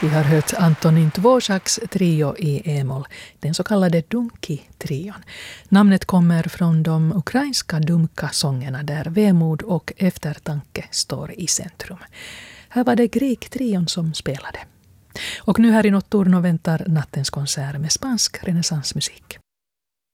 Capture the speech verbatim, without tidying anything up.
Vi har hört Antonin Dvořáks trio i e-moll, den så kallade Dumki-trion. Namnet kommer från de ukrainska Dumka-sångerna där vemod och eftertanke står i centrum. Här var det Grieg-trion som spelade. Och nu här i Notturno väntar nattens konsert med spansk renässansmusik.